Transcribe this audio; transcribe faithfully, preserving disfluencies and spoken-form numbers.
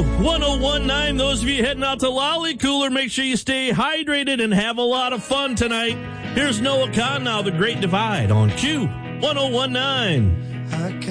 one oh one nine. Those of you heading out to Lolly Cooler, make sure you stay hydrated and have a lot of fun tonight. Here's Noah Khan now, The Great Divide on Q one oh one nine.